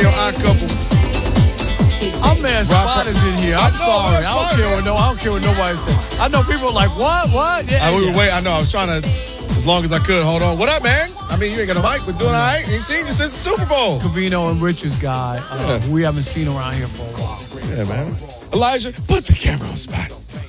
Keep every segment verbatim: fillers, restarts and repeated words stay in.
Radio, Odd Couple. Our man Spot is in here. I'm I know, sorry. I don't Spot, care man. what no. I don't care what nobody says. I know people are like, what, what? Yeah, I, we yeah. were wait, I know. I was trying to, as long as I could, hold on. What up, man? I mean, you ain't got a mic, but doing all right. Ain't seen you since the Super Bowl. Covino and Rich's guy, uh, Yeah. who we haven't seen around here for a while. Yeah, man. Elijah, put the camera on Spot.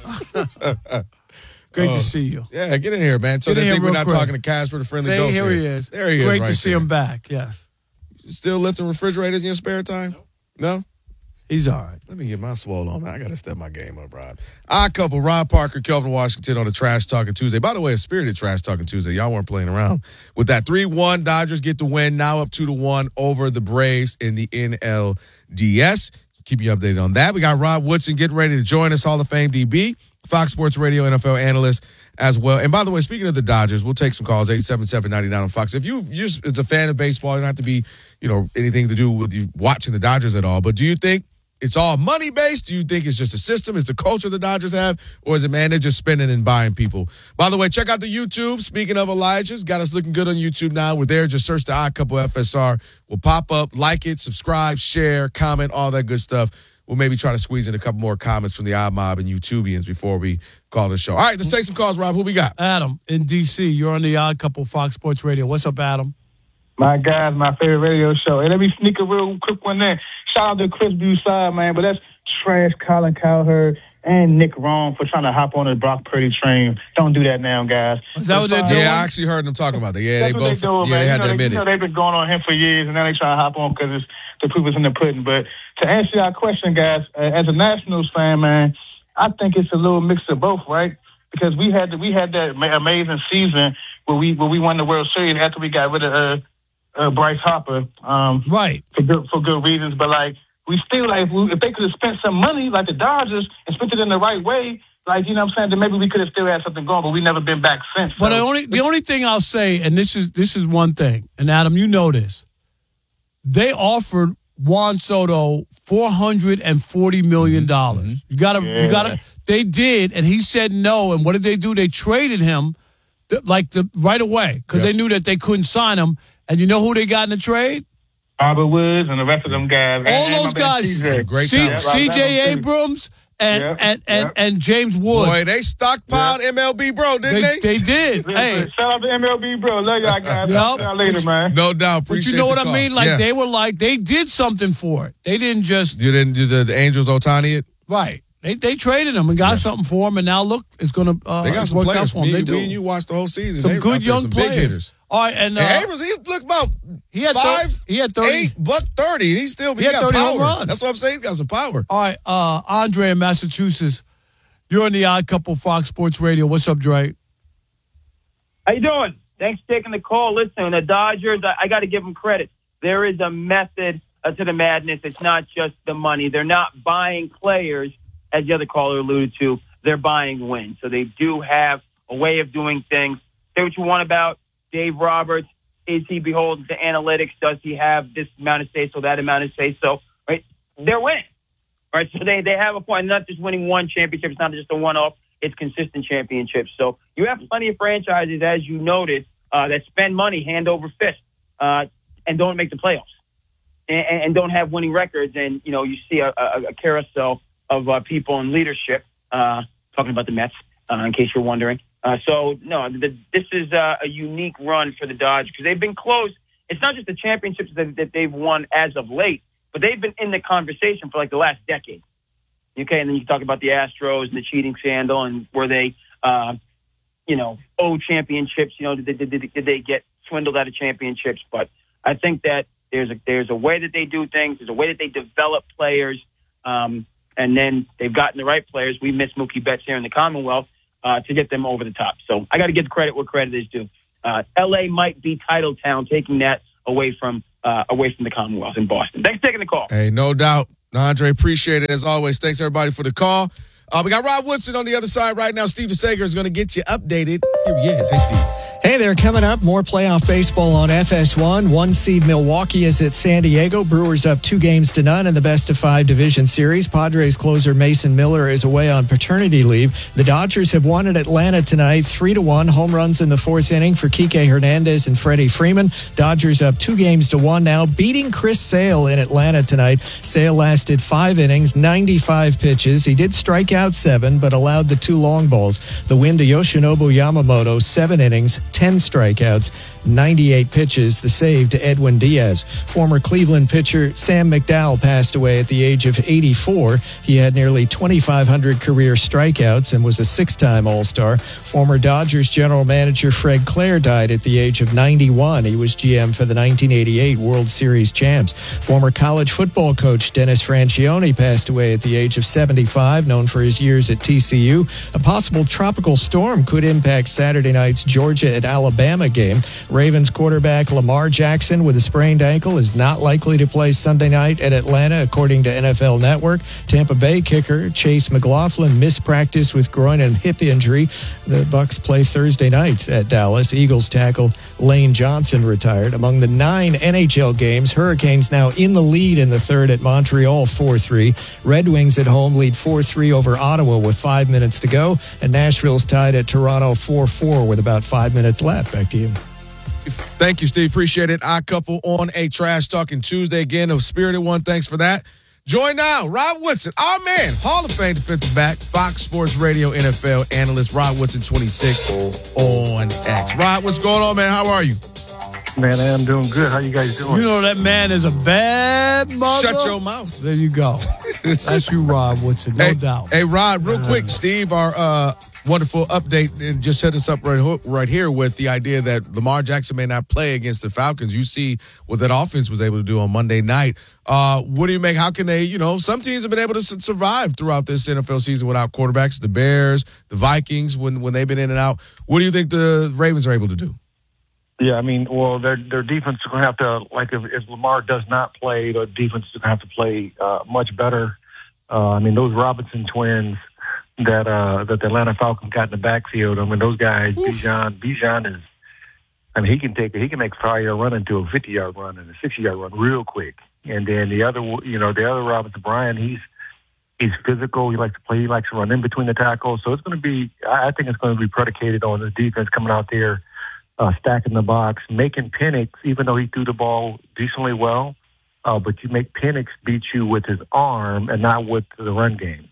Great Oh. to see you. Yeah, get in here, man. So Get they in here think we're real not quick. talking to Casper, the friendly Say, ghost. here he is. There he is. Great right to see there. him back. Yes, Still lifting refrigerators in your spare time? No? he's all right. Let me get my swole on, man. I got to step my game up, Rob. Odd Couple, Rob Parker, Kelvin Washington on the Trash Talking Tuesday. By the way, a spirited Trash Talking Tuesday. Y'all weren't playing around. With that three one, Dodgers get the win, now up two to one over the Braves in the N L D S. Keep you updated on that. We got Rob Woodson getting ready to join us, Hall of Fame D B, Fox Sports Radio N F L analyst as well. And by the way, speaking of the Dodgers, we'll take some calls, eight seven seven, nine nine on Fox. If you, you're it's a fan of baseball, you don't have to be, you know, anything to do with you watching the Dodgers at all. But do you think it's all money-based? Do you think it's just a system? Is the culture the Dodgers have? Or is it, man, they're just spending and buying people? By the way, check out the YouTube. Speaking of Elijah's, got us looking good on YouTube now. We're there. Just search the Odd Couple F S R. We'll pop up. Like it, subscribe, share, comment, all that good stuff. We'll maybe try to squeeze in a couple more comments from the Odd Mob and YouTubians before we call the show. All right, let's take some calls, Rob. Who we got? Adam in D C. You're on the Odd Couple Fox Sports Radio. What's up, Adam? My guys, my favorite radio show. And let me sneak a real quick one in. Shout out to Chris Broussard, man, but that's trash Colin Cowherd and Nick Wrong for trying to hop on the Brock Purdy train. Don't do that now, guys. Is that what they're doing? Yeah, I actually heard them talking about that. Yeah, That's they what both. they doing, yeah, man. they had you know, to they, admit you know, it. they've been going on him for years, and now they try to hop on because it's the proof is in the pudding. But to answer your question, guys, uh, as a Nationals fan, man, I think it's a little mix of both, right? Because we had the, we had that ma- amazing season where we where we won the World Series after we got rid of uh, uh, Bryce Harper, um, Right. for good for good reasons. But like we still like if, we, if they could have spent some money like the Dodgers and spent it in the right way, like you know what I'm saying, then maybe we could have still had something going. But we never been back since. But so. the only the only thing I'll say, and this is this is one thing, and Adam, you know this, they offered Juan Soto four hundred and forty million dollars. You gotta, Yeah. you gotta. They did, and he said no. And what did they do? They traded him, th- like the right away, because Yep. they knew that they couldn't sign him. And you know who they got in the trade? Albert Woods and the rest of them guys. All And- and those my man guys, C J. Great C- talent. Yeah, C J Alabama, too. Abrams and Yep, and, and, yep. and James Wood. Boy, they stockpiled M L B, bro, didn't they, they? they did. Hey, Shout out to M L B, bro. Love y'all guys. Yep. Talk to y'all later, man. No doubt. but Appreciate you know what the I call. mean? Like Yeah. they were like they did something for it. They didn't just You didn't do the, the Angels Otani it? right. They they traded him and got something for him, and now look, it's gonna uh, They got it's some worked out players. for him. Me, They me do. and you watched the whole season. Some They good out there, young some players. Big hitters. All right, and, uh, And Abrams, he looked about he had thir- five, he had thirty. eight, buck thirty, and he's still He he had got thirty home power. runs. That's what I'm saying. He's got some power. All right, uh, Andre in Massachusetts, you're in the Odd Couple Fox Sports Radio. What's up, Dre? How you doing? Thanks for taking the call. Listen, the Dodgers, I, I got to give them credit. There is a method uh, to the madness. It's not just the money. They're not buying players, as the other caller alluded to. They're buying wins. So they do have a way of doing things. Say what you want about Dave Roberts. Is he beholden to analytics? Does he have this amount of say so, that amount of say so? Right? They're winning. Right? So they, they have a point. Not just winning one championship. It's not just a one-off. It's consistent championships. So you have plenty of franchises, as you noted, uh, that spend money hand over fist uh, and don't make the playoffs and, and don't have winning records. And, you know, you see a, a, a carousel of uh, people in leadership uh, talking about the Mets, uh, in case you're wondering. Uh, so, no, the, this is uh, a unique run for the Dodgers because they've been close. It's not just the championships that, that they've won as of late, but they've been in the conversation for like the last decade. Okay, and then you talk about the Astros and the cheating scandal and where they, uh, you know, owe championships. You know, did, did, did, did they get swindled out of championships? But I think that there's a there's a way that they do things. There's a way that they develop players, um, and then they've gotten the right players. We miss Mookie Betts here in the Commonwealth uh, to get them over the top. So I got to give credit where credit is due. Uh, L A might be title town, taking that away from uh, away from the Commonwealth in Boston. Thanks for taking the call. Hey, no doubt. Andre, appreciate it as always. Thanks, everybody, for the call. Uh, we got Rob Woodson on the other side right now. Steven Sager is going to get you updated. Here he is. Hey, Steve. Hey there, coming up, more playoff baseball on F S one. One seed Milwaukee is at San Diego. Brewers up two games to none in the best of five division series. Padres closer Mason Miller is away on paternity leave. The Dodgers have won at Atlanta tonight, three to one. Home runs in the fourth inning for Kike Hernandez and Freddie Freeman. Dodgers up two games to one now, beating Chris Sale in Atlanta tonight. Sale lasted five innings, ninety-five pitches. He did strike out seven, but allowed the two long balls. The win to Yoshinobu Yamamoto, seven innings, ten strikeouts, ninety-eight pitches, the save to Edwin Diaz. Former Cleveland pitcher Sam McDowell passed away at the age of eighty-four. He had nearly twenty-five hundred career strikeouts and was a six-time All-Star. Former Dodgers general manager Fred Clare died at the age of ninety-one. He was G M for the nineteen eighty-eight World Series champs. Former college football coach Dennis Franchione passed away at the age of seventy-five, known for his years at T C U. A possible tropical storm could impact Saturday night's Georgia at Alabama game. Ravens quarterback Lamar Jackson with a sprained ankle is not likely to play Sunday night at Atlanta, according to N F L Network. Tampa Bay kicker Chase McLaughlin missed practice with groin and hip injury. The Bucs play Thursday night at Dallas. Eagles tackle Lane Johnson retired. Among the nine N H L games, Hurricanes now in the lead in the third at Montreal four three. Red Wings at home lead four three over Ottawa with five minutes to go. And Nashville's tied at Toronto four four with about five minutes left. Back to you. Thank you, Steve. Appreciate it. Odd Couple on a Trash Talking Tuesday. Again, a spirited one. Thanks for that. Join now, Rob Woodson, our man, Hall of Fame defensive back, Fox Sports Radio N F L analyst, Rob Woodson twenty-six on X. Rob, what's going on, man? How are you? Man, I am doing good. How you guys doing? You know that man is a bad mother. Shut your mouth. There you go. That's you, Rob Woodson, no hey, doubt. Hey, Rod, real quick, Steve, our uh, wonderful update, and just set us up right, right here with the idea that Lamar Jackson may not play against the Falcons. You see what that offense was able to do on Monday night. Uh, what do you make? How can they, you know, some teams have been able to survive throughout this N F L season without quarterbacks. The Bears, the Vikings, when, when they've been in and out. What do you think the Ravens are able to do? Yeah, I mean, well, their their defense is going to have to, like, if, if Lamar does not play, the defense is going to have to play uh, much better. Uh, I mean, those Robinson twins that uh, that the Atlanta Falcons got in the backfield, I mean, those guys, Bijan, Bijan is, I mean, he can take, he can make a five-yard run into a fifty-yard run and a sixty-yard run real quick. And then the other, you know, the other Robinson, Brian, he's he's physical. He likes to play. He likes to run in between the tackles. So it's going to be, I think it's going to be predicated on the defense coming out there, Uh, stacking the box, making Penix, even though he threw the ball decently well, uh, but you make Penix beat you with his arm and not with the run game.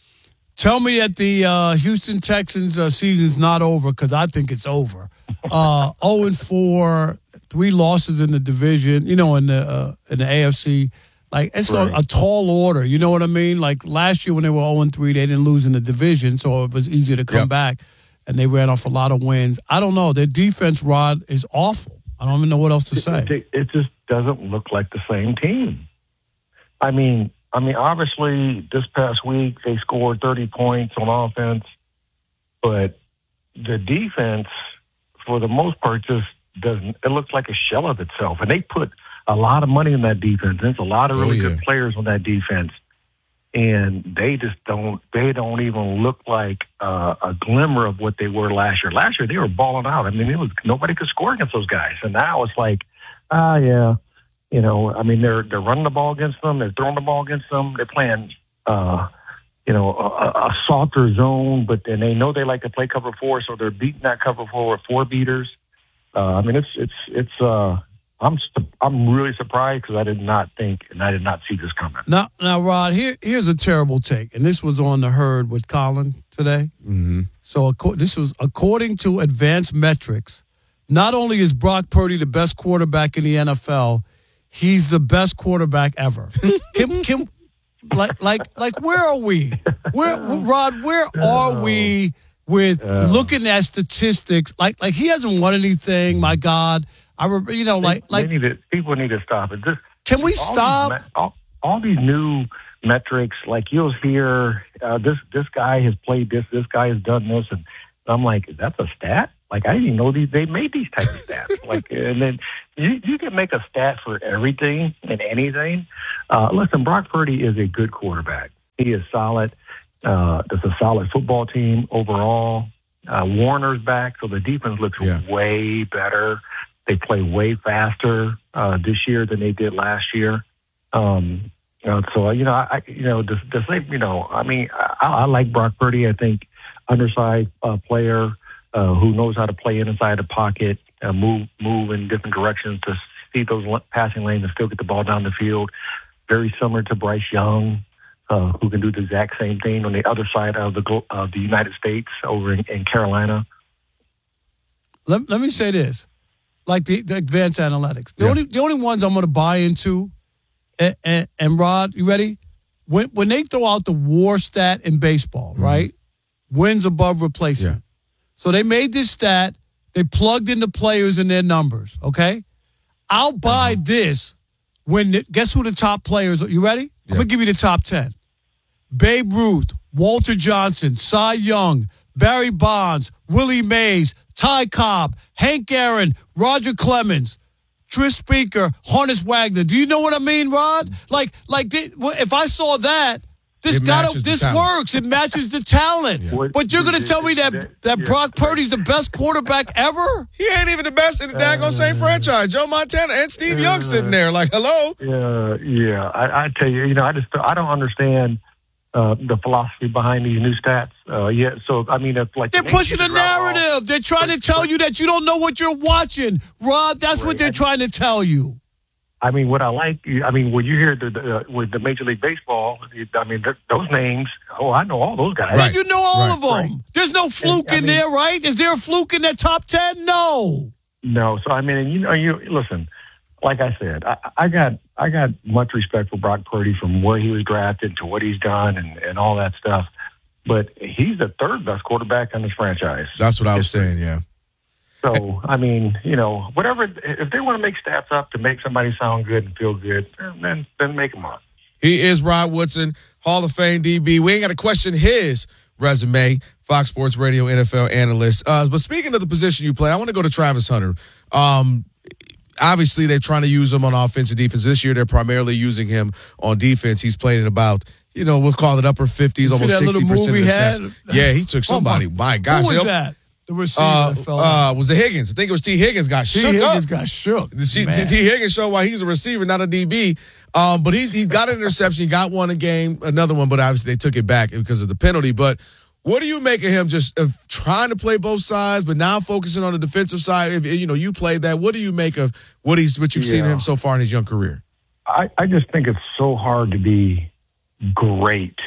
Tell me that the uh, Houston Texans uh, season's not over, because I think it's over. Uh, oh and four, three losses in the division, you know, in the uh, in the A F C. Like, it's right. a tall order, you know what I mean? Like, last year when they were oh and three, they didn't lose in the division, so it was easier to come yep. back. And they ran off a lot of wins. I don't know. Their defense, Rod, is awful. I don't even know what else to say. It, it just doesn't look like the same team. I mean, I mean, obviously, this past week they scored thirty points on offense, but the defense, for the most part, just doesn't. It looks like a shell of itself. And they put a lot of money in that defense. There's a lot of really oh, yeah. good players on that defense. And they just don't, they don't even look like uh, a glimmer of what they were last year. Last year, they were balling out. I mean, it was nobody could score against those guys. And now it's like, ah, yeah, you know, I mean, they're they're running the ball against them. They're throwing the ball against them. They're playing, uh, you know, a, a softer zone, but then they know they like to play cover four, so they're beating that cover four with four beaters. Uh, I mean, it's, it's, it's, uh, I'm I'm really surprised because I did not think and I did not see this coming. Now, now, Rod, here here's a terrible take, and this was on the Herd with Colin today. Mm-hmm. So this was according to advanced metrics. Not only is Brock Purdy the best quarterback in the N F L, he's the best quarterback ever. Kim, Kim, like like like where are we? Where Rod? Where are we with uh, looking at statistics? Like like he hasn't won anything. My God. I remember, you know, like, they, like they need to, people need to stop it. This, can we all stop? These, all, all these new metrics, like you'll hear, uh, this this guy has played this, this guy has done this, and I'm like, that's a stat? Like, I didn't even know these, they made these types of stats. Like, and then you, you can make a stat for everything and anything. Uh, listen, Brock Purdy is a good quarterback. He is solid. Uh, it's a solid football team overall. Uh, Warner's back, so the defense looks Yeah. way better. They play way faster uh, this year than they did last year. Um, you know, so you know, I you know, the, the same. You know, I mean, I, I like Brock Purdy. I think undersized uh, player uh, who knows how to play inside the pocket, uh, move move in different directions to see those passing lanes and still get the ball down the field. Very similar to Bryce Young, uh, who can do the exact same thing on the other side of the glo- of the United States over in, in Carolina. Let, let me say this. Like the, the advanced analytics. The Yeah. only the only ones I'm going to buy into, and, and, and Rod, you ready? When when they throw out the WAR stat in baseball, Mm-hmm. right? Wins above replacement. Yeah. So they made this stat. They plugged in the players and their numbers, okay? I'll buy Uh-huh. this when, the, guess who the top players are? You ready? Yeah. I'm going to give you the top ten. Babe Ruth, Walter Johnson, Cy Young, Barry Bonds, Willie Mays, Ty Cobb, Hank Aaron, Roger Clemens, Tris Speaker, Honus Wagner. Do you know what I mean, Rod? Like, like they, if I saw that, this It gotta, matches the this talent. works. It matches the talent. Yeah. But you're going to tell me that that Yeah. Brock Purdy's the best quarterback ever? He ain't even the best in the daggone same franchise. Joe Montana and Steve Young sitting there like, hello. Yeah, yeah. I, I tell you, you know, I just I don't understand uh, the philosophy behind these new stats. Uh, yeah, so I mean, it's like They're the pushing a Yankees are all- narrative. They're trying to tell you that you don't know what you're watching. Rod, that's what Right. they're trying to tell you. I mean, what I like, I mean, when you hear the, the uh, with the Major League Baseball, I mean, th- those names. Oh, I know all those guys. Right. You know all Right. of them. There's no fluke I in mean- there, right? Is there a fluke in that top ten? No. No, so I mean, and you know, you listen. Like I said, I, I got I got much respect for Brock Purdy from where he was drafted to what he's done and, and all that stuff. But he's the third best quarterback in this franchise. That's what I was saying, yeah. So, I mean, you know, whatever, if they want to make stats up to make somebody sound good and feel good, then then make them up. He is Rod Woodson, Hall of Fame D B. We ain't got to question his resume, Fox Sports Radio N F L analyst. Uh, but speaking of the position you play, I want to go to Travis Hunter. Um, obviously, they're trying to use him on offense and defense. This year, they're primarily using him on defense. He's played in about, you know, we'll call it upper fifties, You see almost that little sixty percent move of he the had? snaps. Yeah, he took somebody. Oh, my, gosh. Who was Yep. that? The receiver Uh, that fell out. uh, was it Higgins? I think it was T. Higgins got T. shook Higgins up. got shook. The T. Man. T. Higgins showed why he's a receiver, not a D B. Um, but he he got an interception. He got one a game, another one, but obviously they took it back because of the penalty. But what do you make of him just of trying to play both sides, but now focusing on the defensive side? If you know you played that, what do you make of what he's what you've seen of Yeah. him so far in his young career? I, I just think it's so hard to be great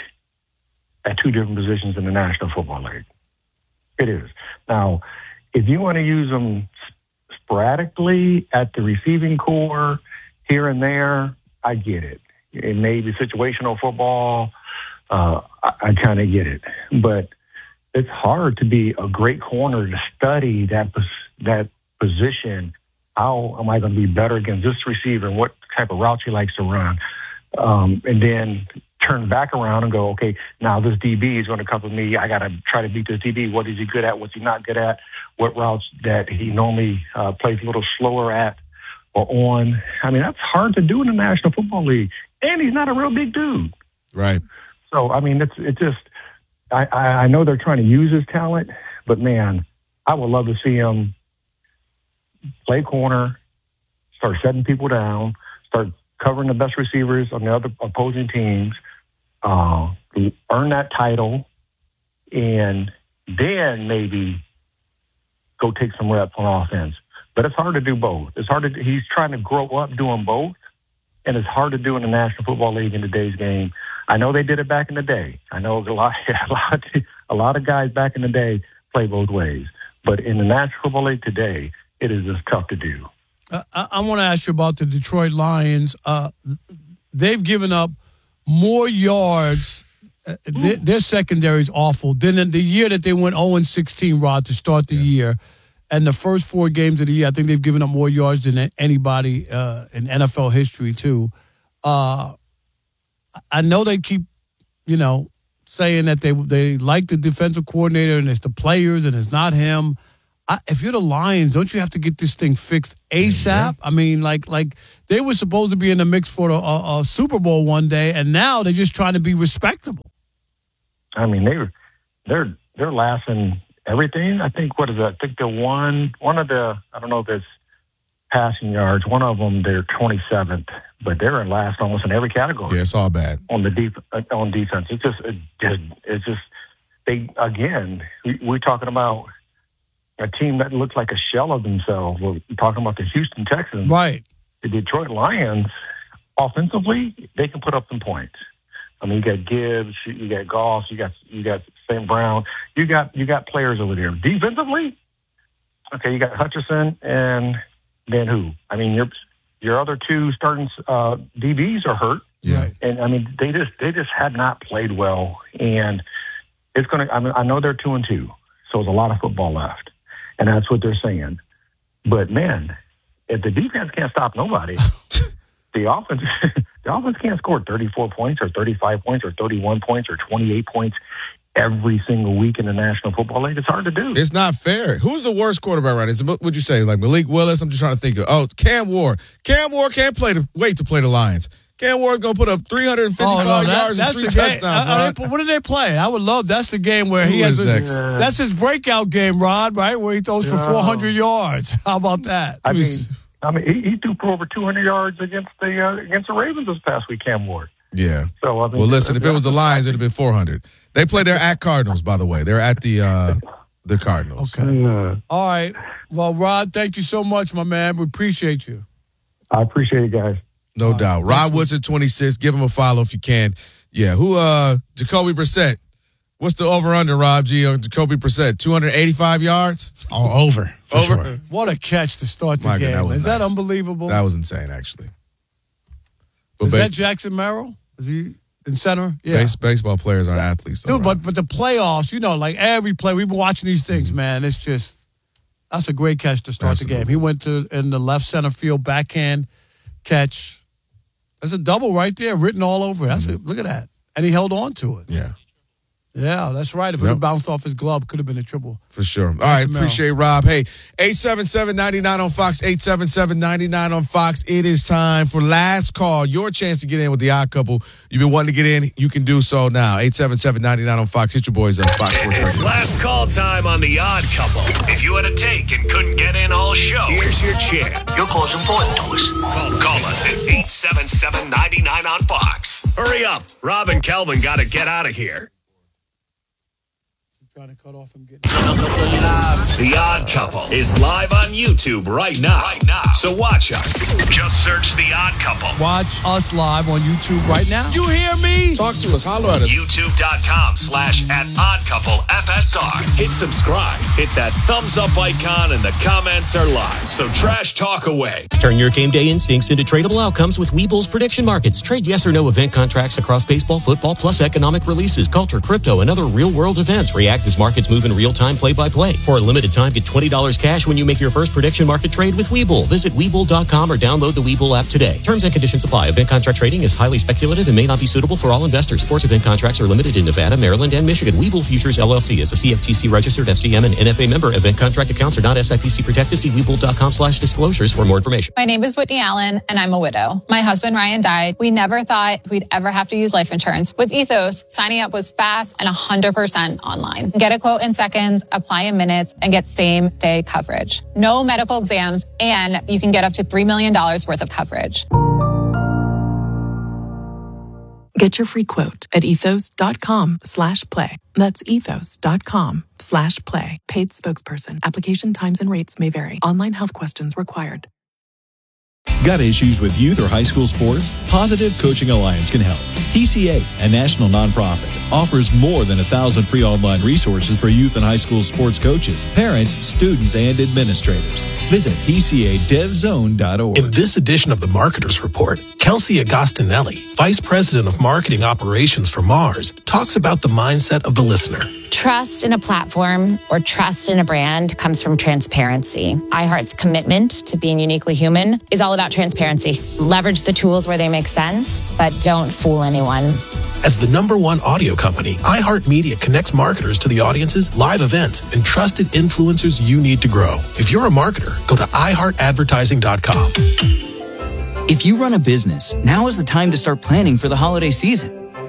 at two different positions in the National Football League. It is. Now, if you want to use them sporadically at the receiving core here and there, I get it. It may be situational football. Uh, I, I kind of get it. But it's hard to be a great corner to study that pos- that position. How am I going to be better against this receiver and what type of routes he likes to run? Um, and then turn back around and go, okay, now this D B is going to cover me. I got to try to beat this D B. What is he good at? What's he not good at? What routes that he normally uh, plays a little slower at or on? I mean, that's hard to do in the National Football League. And he's not a real big dude. Right. So, I mean, it's it's just, I, I, I know they're trying to use his talent, but man, I would love to see him play corner, start setting people down, start covering the best receivers on the other opposing teams, uh, earn that title, and then maybe go take some reps on offense. But it's hard to do both. It's hard to. He's trying to grow up doing both, and it's hard to do in the National Football League in today's game. I know they did it back in the day. I know a lot, a lot, a lot of guys back in the day play both ways. But in the National Football League today, it is just tough to do. Uh, I, I want to ask you about the Detroit Lions. Uh, they've given up more yards. Uh, their, their secondary is awful. Then in the year that they went oh and sixteen, Rod, to start the year, and the first four games of the year, I think they've given up more yards than anybody uh, in N F L history, too. Uh, I know they keep, you know, saying that they they like the defensive coordinator and it's the players and it's not him. I, if you're the Lions, don't you have to get this thing fixed ASAP? I mean, like like they were supposed to be in the mix for a, a, a Super Bowl one day, and now they're just trying to be respectable. I mean, they they're they're last in everything. I think what is that? I think the one one of the I don't know if it's passing yards. One of them they're twenty-seventh, but they're in last almost in every category. Yeah, it's all bad on the deep on defense. It's just it just it's just they again. We, we're talking about a team that looks like a shell of themselves. We're talking about the Houston Texans, right? The Detroit Lions. Offensively, they can put up some points. I mean, you got Gibbs, you got Goss, you got you got Saint Brown, you got you got players over there. Defensively, okay, you got Hutchinson and then who? I mean, your your other two starting uh, D Bs are hurt. Yeah, and I mean, they just they just had not played well, and it's gonna. I mean, I know they're two and two, so there's a lot of football left, and that's what they're saying. But man, if the defense can't stop nobody. The offense, the offense can't score thirty-four points or thirty-five points or thirty-one points or twenty-eight points every single week in the National Football League. It's hard to do. It's not fair. Who's the worst quarterback right now? Is it, would you say like Malik Willis? I'm just trying to think of. Oh, Cam Ward. Cam Ward can't play to wait to play the Lions. Cam Ward's gonna put up three hundred fifty-five oh, no, that, yards and three touchdowns. Uh, uh, what do they play? I would love. That's the game where Who he has. is A, next? uh, that's his breakout game, Rod. Right where he throws yeah. for four hundred yards. How about that? I mean. I mean, he, he threw for over two hundred yards against the uh, against the Ravens this past week, Cam Ward. Yeah. So I mean, well, listen, if it was the Lions, it'd have been four hundred. They play. They're at Cardinals, by the way. They're at the uh, the Cardinals. Okay. Yeah. All right. Well, Rod, thank you so much, my man. We appreciate you. I appreciate it, guys. No All doubt. right. Rod Woodson, twenty-six. Give him a follow if you can. Yeah. Who? Uh, Jacoby Brissett. What's the over-under, Rob G, on Jacoby Brissett? two hundred eighty-five yards? Oh, over. For over. Sure. What a catch to start the My game. God, that was Is that nice. unbelievable? That was insane, actually. But Is ba- that Jackson Merrill? Is he in center? Yeah. base- baseball players aren't athletes, though, Dude, Rob. but but the playoffs, you know, like every play, we've been watching these things, Mm-hmm. man. It's just, that's a great catch to start Absolutely. the game. He went to in the left center field backhand catch. There's a double right there written all over it. That's Mm-hmm. it. Look at that. And he held on to it. Yeah. Yeah, that's right. If it Yep. had bounced off his glove, could have been a triple. For sure. All right, Merrill. appreciate Rob. Hey, eight seven seven, nine nine on Fox, eight seven seven, nine nine on Fox. It is time for last call. Your chance to get in with the Odd Couple. You've been wanting to get in. You can do so now. eight seven seven, nine nine on Fox. Hit your boys up. Fox Sports It's Radio. last call time on The Odd Couple. If you had a take and couldn't get in all show, here's your chance. Your call's important to us. Call, call us at eight seven seven, nine nine on Fox. Hurry up. Rob and Kelvin got to get out of here. Trying to cut off him getting. The Odd Couple is live on YouTube right now. Right now. So watch us. Just search The Odd Couple. Watch us live on YouTube right now. You hear me? Talk to us. Holler at us. YouTube.com slash at Odd Couple F S R. Hit subscribe. Hit that thumbs up icon and the comments are live. So trash talk away. Turn your game day instincts into tradable outcomes with Webull's prediction markets. Trade yes or no event contracts across baseball, football, plus economic releases, culture, crypto, and other real-world events. React as markets move in real time, play-by-play. For a limited time, get twenty dollars cash when you make your first prediction market trade with Webull. Visit Webull dot com or download the Webull app today. Terms and conditions apply. Event contract trading is highly speculative and may not be suitable for all investors. Sports event contracts are limited in Nevada, Maryland, and Michigan. Webull Futures, L L C is a C F T C registered F C M and N F A member. Event contract accounts are not S I P C protected. See Webull dot com slash disclosures for more information. My name is Whitney Allen, and I'm a widow. My husband, Ryan, died. We never thought we'd ever have to use life insurance. With Ethos, signing up was fast and one hundred percent online. Get a quote in seconds, apply in minutes, and get same-day coverage. No medical exams, and you can get up to three million dollars worth of coverage. Get your free quote at ethos.com slash play. That's ethos.com slash play. Paid spokesperson. Application times and rates may vary. Online health questions required. Got issues with youth or high school sports? Positive Coaching Alliance can help. P C A, a national nonprofit, offers more than a thousand free online resources for youth and high school sports coaches, parents, students, and administrators. Visit P C A dev zone dot org. In this edition of the Marketers Report, Kelsey Agostinelli, Vice President of Marketing Operations for Mars, talks about the mindset of the listener. Trust in a platform or trust in a brand comes from transparency. iHeart's commitment to being uniquely human is all about transparency. Leverage the tools where they make sense, but don't fool anyone. As the number one audio company, iHeartMedia connects marketers to the audiences, live events, and trusted influencers you need to grow. If you're a marketer, go to i heart advertising dot com. If you run a business, now is the time to start planning for the holiday season.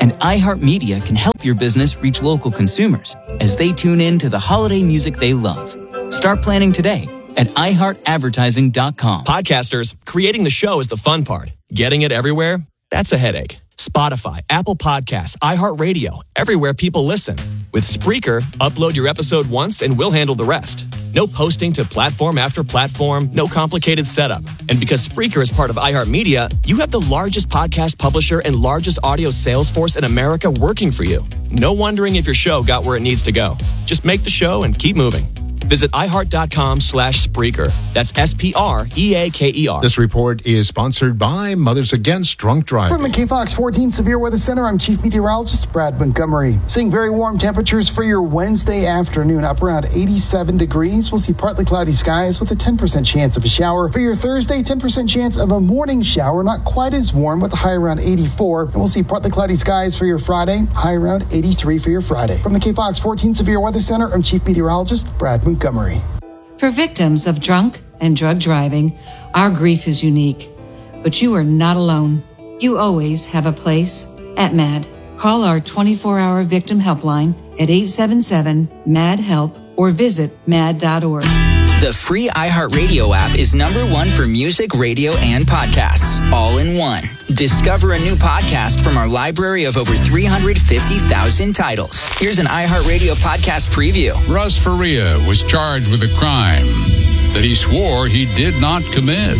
And iHeartMedia can help your business reach local consumers as they tune in to the holiday music they love. Start planning today at i heart advertising dot com. Podcasters, creating the show is the fun part. Getting it everywhere? That's a headache. Spotify, Apple Podcasts, iHeartRadio, everywhere people listen. With Spreaker, upload your episode once and we'll handle the rest. No posting to platform after platform, no complicated setup. And because Spreaker is part of iHeartMedia, you have the largest podcast publisher and largest audio sales force in America working for you. No wondering if your show got where it needs to go. Just make the show and keep moving. Visit iHeart.com slash Spreaker. That's S P R E A K E R. This report is sponsored by Mothers Against Drunk Driving. From the K Fox fourteen Severe Weather Center, I'm Chief Meteorologist Brad Montgomery. Seeing very warm temperatures for your Wednesday afternoon, up around eighty-seven degrees. We'll see partly cloudy skies with a ten percent chance of a shower. For your Thursday, ten percent chance of a morning shower, not quite as warm with a high around eighty-four. And we'll see partly cloudy skies for your Friday, high around eighty-three for your Friday. From the K Fox fourteen Severe Weather Center, I'm Chief Meteorologist Brad Montgomery. Montgomery. For victims of drunk and drug driving, our grief is unique. But you are not alone. You always have a place at MAD. Call our twenty-four hour victim helpline at eight seven seven, M A D, HELP or visit mad dot org. The free iHeartRadio app is number one for music, radio, and podcasts, all in one. Discover a new podcast from our library of over three hundred fifty thousand titles. Here's an iHeartRadio podcast preview. Russ Faria was charged with a crime that he swore he did not commit.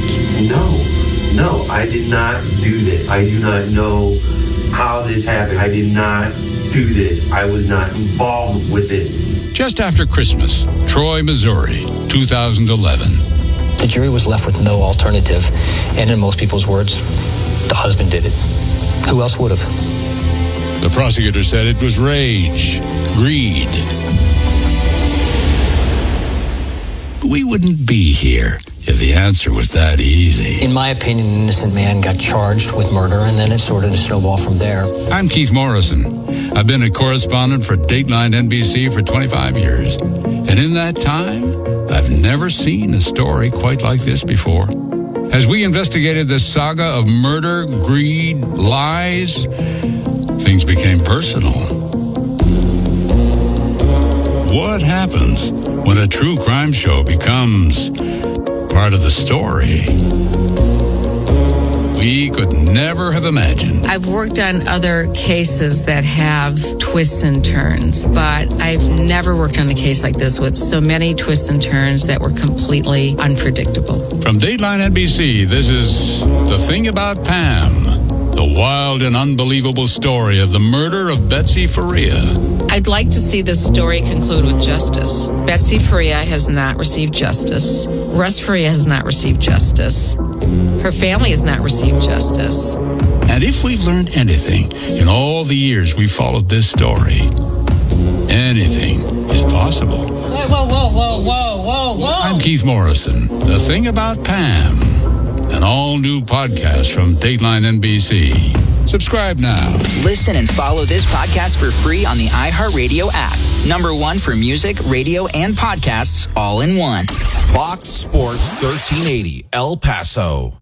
No, no, I did not do this. I do not know how this happened. I did not do this. I was not involved with this. Just after Christmas, Troy, Missouri, two thousand eleven. The jury was left with no alternative, and in most people's words, the husband did it. Who else would have? The prosecutor said it was rage, greed. We wouldn't be here if the answer was that easy. In my opinion, an innocent man got charged with murder, and then it sort of snowballed from there. I'm Keith Morrison. I've been a correspondent for Dateline N B C for twenty-five years. And in that time, I've never seen a story quite like this before. As we investigated the saga of murder, greed, lies, things became personal. What happens when a true crime show becomes part of the story? We could never have imagined. I've worked on other cases that have twists and turns, but I've never worked on a case like this with so many twists and turns that were completely unpredictable. From Dateline N B C, this is The Thing About Pam, the wild and unbelievable story of the murder of Betsy Faria. I'd like to see this story conclude with justice. Betsy Faria has not received justice. Russ Faria has not received justice. Her family has not received justice. And if we've learned anything in all the years we followed this story, anything is possible. Whoa, whoa, whoa, whoa, whoa, whoa, whoa. I'm Keith Morrison. The Thing About Pam, an all-new podcast from Dateline N B C. Subscribe now. Listen and follow this podcast for free on the iHeartRadio app. Number one for music, radio, and podcasts, all in one. Fox Sports thirteen eighty, El Paso.